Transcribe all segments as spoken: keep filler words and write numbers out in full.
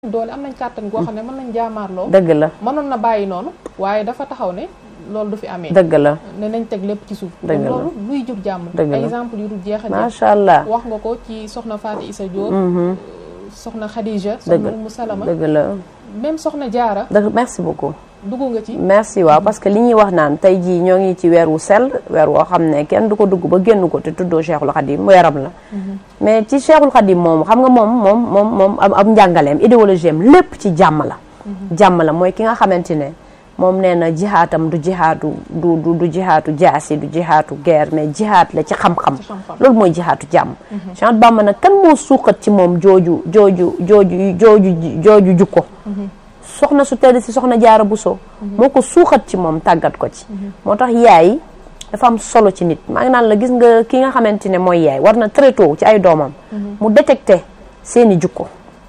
doole am nañ kàttan goo xam ne mën nañ jaamaarloo. dëgg la mënoon na bàyyi noonu waaye dafa taxaw ne loolu du fi amee. dëgg la ne nañ teg lépp ci suuf. dëgg la loolu luy jur jàmm. dëgg la exemple yu dul jeexal. macha allah wax nga ko ci soxna Fatou Issa Diop. soxna Khadija. dëgg soxna Umu Salama. dëgg la même soxna Jaara. dëgg merci beaucoup. dugg nga ci. merci waaw parce que li ñuy wax naan tey jii ñoo ngi ci weer wu sell weer woo xam ne kenn du ko dugg ba génn ko te tuddoo Cheikhul Khadim weeram la. mais ci Cheikhul Khadim moom xam nga moom moom moom moom am njàngaleem idéologie am lépp ci jàmm la. jàmm la mooy ki nga xamante ne moom nee na jihaatam du jihaatu du du du jihaatu jaasi du jihaatu guerre mais jihaat la ci xam-xam. loolu mooy jihaatu jàmm. Cheikh Bamba nag kan moo suuxat ci moom jooju jooju jooju jooju jooju jukko. soxna su tedd si soxna Jaara Buso moo ko suuxat ci moom tàggat ko ci. moo tax yaay dafa am solo ci nit maa ngi naan la gis nga ki nga xamante ne mooy yaay war na très tôt ci ay doomam. mu détecté seeni jukko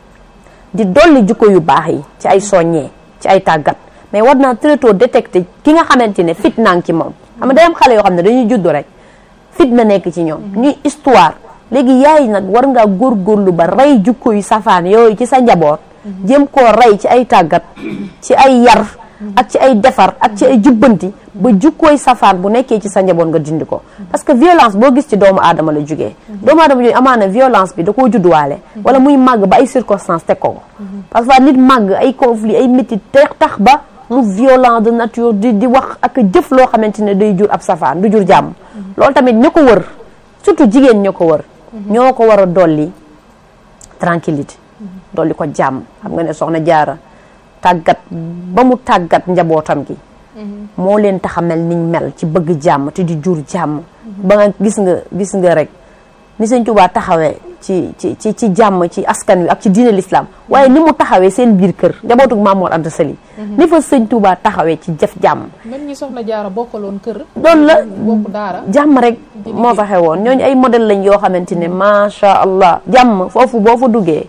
di dolli jukko yu baax yi ci ay soññee ci ay tàggat mais war naa très tôt détecté ki nga xamante ne fit naa ngi ci moom. xam nga day am xale yoo xam ne dañuy juddu rek fit na nekk ci ñoom. ñuy histoire léegi yaay nag war ngaa góorgóorlu ba rey jukko yu safaan yooyu ci sa njaboot. jéem koo rey ci ay tàggat ci ay yar ak ci ay defar ak ci ay jubbanti ba jukkooy safaan bu nekkee ci sa njaboot nga dindi ko parce que violence boo gis ci doomu aadama la jugee doomu aadama jugee amaana violence bi da koo judduwaale wala muy màgg ba ay circonstances teg ko parfois nit màgg ay conflit ay métit te tax ba mu violent de nature di di wax ak jëf loo xamante ne day jur ab safaan du jur jàmm loolu tamit ña ko wër surtout jigéen ña ko wër ñoo ko war a dolli tranquillité dolli ko jàmm xam nga ne soxna Jaara tàggat ba mu tàggat njabootam gi moo leen tax a mel niñ mel ci bëgg jàmm te di jur jàmm ba nga gis nga gis nga rek ni Sëñ Tuubaa taxawee ci ci ci ci jàmm ci askan wi ak ci diine l'islam waaye ni mu taxawee seen biir kër njabootu Maam Mor Anta Sali ni fa Sëñ Tuubaa taxawee ci jëf jàmm même ñi soxna Jaara bokkaloon kër loolu la bokk daara jàmm rek moo fa xewoon ñooñu ay modèle lañ yoo xamante ne macha allah jàmm foofu boo fa duggee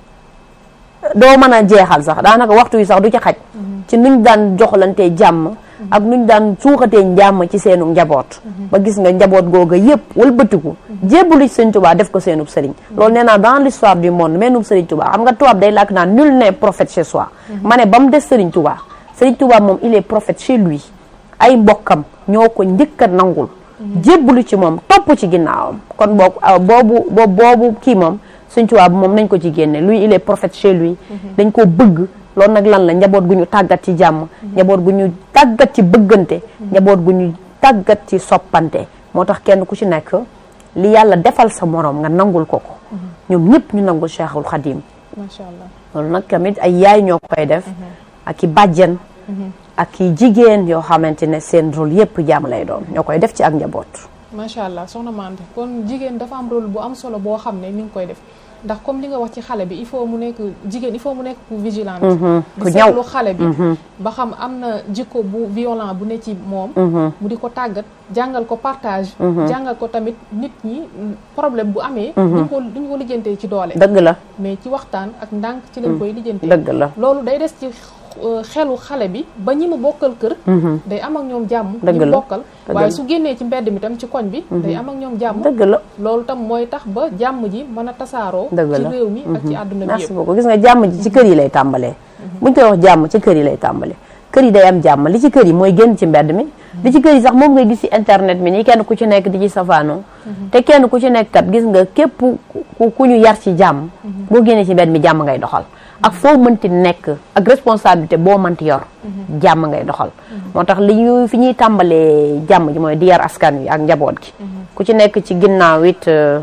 doo mën a jeexal sax daanaka waxtu yi sax du ci xaj ci nuñ daan joxlantee jàmm ak nuñ daan suuxatee jàmm ci seenu njaboot ba gis nga njaboot googa yëpp wëlbatiku jébbalu ci Sëñ Tuubaa def ko seenub sëriñ loolu nee naa dans l'histoire du monde meenub Sëriñ Tuubaa xam nga tubaab day làkk naan nul n'est prophète chez soi ma ne ba mu des Sëriñ Tuubaa Sëriñ Tuubaa moom il est prophète chez lui ay mbokkam ñoo ko njëkk a nangul jébbalu ci moom topp ci ginnaawam kon boobu boobu boobu boobu kii moom Sëñ Tuubaa moom nañ ko ci génne lui il est prophète chez lui dañ koo bëgg loolu nag lan la njaboot gu ñu tàggat ci jàmm njaboot gu ñu tàggat ci bëggante njaboot gu ñu tàggat ci soppante moo tax kenn ku ci nekk li yàlla defal sa morom nga nangul ko ko ñoom ñëpp ñu nangul Cheikhul Khadim macha allah loolu nag tamit ay yaay ñoo koy def ak i bàjjen ak i jigéen yoo xamante ne seen rôle yëpp jàmm lay doon ñoo koy def ci ak njaboot macha allah soxna Mante kon jigéen dafa am rôle bu am solo boo xam ne mi ngi koy def ndax comme li nga wax ci xale bi il faut mu nekk jigéen il faut mu nekk ku vigilante di seetlu xale bi ba xam am na jikko bu violent bu ne ci moom mu di ko tàggat jàngal ko partage jàngal ko tamit nit ñi problème bu amee duñ ko duñ ko lijjantee ci doole dëgg la mais ci waxtaan ak ndànk ci lañ koy lijjantee dëgg la loolu day des ci xelu xale bi ba ñi mu bokkal kër day am ak ñoom jàmm ñi mu bokkal waaye su génnee ci mbedd mi tam ci koñ bi day am ak ñoom jàmm dëgg la loolu tam mooy tax ba jàmm ji mën a tasaaroo ci réew mi ak ci àdduna bi merci beaucoup gis nga jàmm ji ci kër yi lay tàmbalee buñ koy wax jàmm ci kër yi lay tàmbalee kër yi day am jàmm li ci kër yi mooy génn ci mbedd mi li ci kër yi sax moom ngay gis ci internet mi nii kenn ku ci nekk di ci safaanoo te kenn ku ci nekk kat gis nga képp ku ñu yar ci jàmm boo génnee ci mbedd mi jàmm ngay doxal ak foo mënti nekk ak responsabilité boo mënti yor jàmm ngay doxal moo tax li ñu fi ñuy tàmbalee jàmm ji mooy di yar askan wi ak njaboot gi ku ci nekk ci ginnaaw it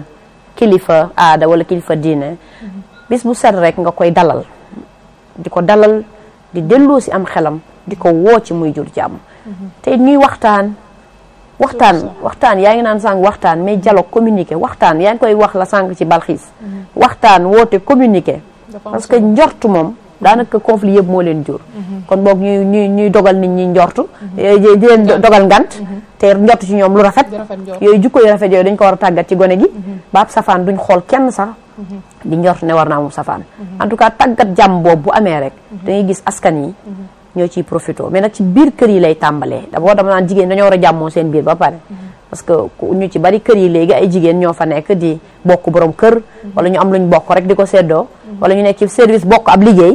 kilifa aada wala kilifa diine bis bu set rek nga koy dalal di ko dalal di delloo si am xelam di ko woo ci muy jur jàmm te ñuy waxtaan waxtaan waxtaan yaa ngi naan sànq waxtaan mais dialogue communiqué waxtaan yaa ngi koy wax la sànq ci balxiis waxtaan woote communiqué parce que njortu moom daanaka conflit yëpp moo leen jur kon boog ñuy ñuy ñuy dogal nit ñi njortu di leen dogal ngant te njortu ci ñoom lu rafet yooyu jukko yu rafet yooyu dañ ko war a tàggat ci gone gi ba ab safaan duñ xool kenn sax di njortu ne war naa moom safaan en tout cas tàggat jàmm boobu bu amee rek dangay gis askan yi ñoo ciy profité mais nag ci biir kër yi lay tàmbalee d'abord dama naan jigéen dañoo war a jàmmoo seen biir ba pare parce que ñu ci bari kër yi léegi ay jigéen ñoo fa nekk di bokk borom kër wala ñu am luñ bokk rek di ko seddoo wala ñu nekk ci service bokk ab liggéey